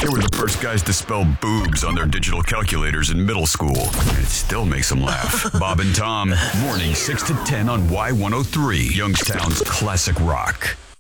They were the first guys to spell boobs on their digital calculators in middle school. And it still makes them laugh. Bob and Tom, morning 6 to 10 on Y103, Youngstown's classic rock.